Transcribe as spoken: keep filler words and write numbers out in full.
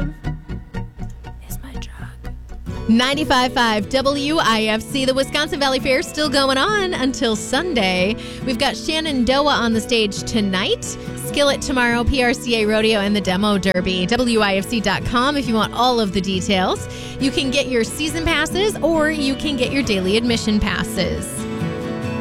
love is my drug. ninety-five point five W I F C. The Wisconsin Valley Fair is still going on until Sunday. We've got Shenandoah on the stage tonight, Skillet tomorrow, P R C A Rodeo, and the Demo Derby. W I F C dot com if you want all of the details. You can get your season passes or you can get your daily admission passes.